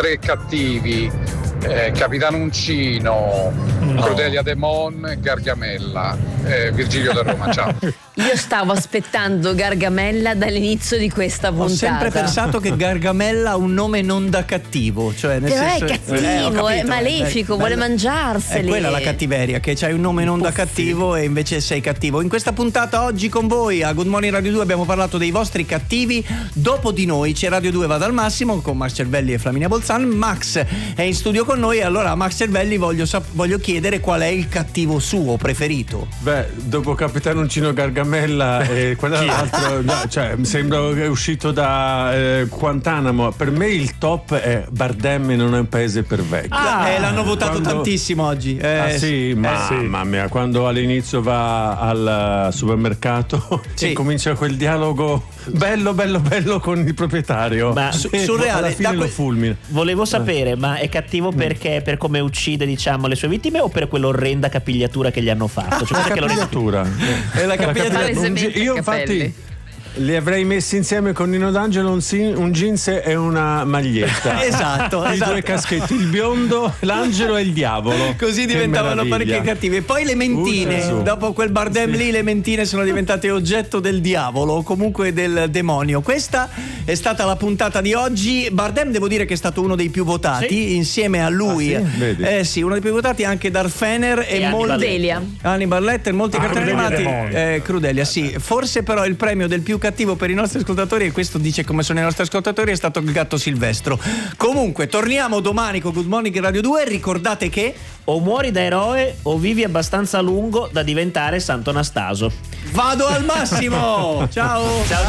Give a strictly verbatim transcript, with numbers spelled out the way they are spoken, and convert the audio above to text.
tre cattivi, eh, Capitano Uncino, no. Cordelia De Mon, Gargamella, eh, Virgilio da Roma. Ciao. Io stavo aspettando Gargamella dall'inizio di questa puntata. Ho sempre pensato che Gargamella ha un nome non da cattivo, cioè nel però senso, è cattivo, eh, è malefico, eh, vuole bella, mangiarseli. È quella la cattiveria, che c'hai un nome non Puffi. da cattivo e invece sei cattivo. In questa puntata oggi con voi a Good Morning Radio due abbiamo parlato dei vostri cattivi. Dopo di noi c'è Radio due va dal massimo con Max Cervelli e Flaminia Bolzan. Max è in studio con noi, allora a Max Cervelli voglio, sap- voglio chiedere qual è il cattivo suo preferito. Beh, dopo Capitano Uncino Gargamella e quell'altro, no, cioè mi sembra che è uscito da eh, Guantanamo. Per me il top è Bardem non è un paese per vecchi. Ah, eh, l'hanno votato quando... tantissimo oggi. Eh, ah sì, ma, eh, sì. mamma mia, quando all'inizio va al supermercato sì. e comincia quel dialogo bello bello bello con il proprietario, ma su- surreale, alla fine que- lo fulmina. Volevo sapere, ma è cattivo perché per come uccide, diciamo, le sue vittime o per quell'orrenda capigliatura che gli hanno fatto? Cioè, La perché capigliatura. È la capigliatura. Io infatti li avrei messi insieme con Nino D'Angelo, un, sin- un jeans e una maglietta. Esatto, i esatto. due caschetti, il biondo, l'angelo e il diavolo. Così Che diventavano meraviglia. parecchie cattive. E poi le mentine, Uh, dopo quel Bardem sì. lì, le mentine sono diventate oggetto del diavolo o comunque del demonio. Questa è stata la puntata di oggi. Bardem devo dire che è stato uno dei più votati, sì. insieme a lui. Ah, sì? Vedi? Eh sì, uno dei più votati anche Darfener e, E molti Crudelia. Hannibal Lecter, molti Ah, cartoni Crudelia animati. Demonio. Eh, Crudelia, sì. Forse però il premio del più cattivo per i nostri ascoltatori, e questo dice come sono i nostri ascoltatori, è stato il gatto Silvestro. Comunque torniamo domani con Good Morning Radio due. Ricordate che o muori da eroe o vivi abbastanza a lungo da diventare Santo Anastaso. vado al massimo. Ciao. Ciao.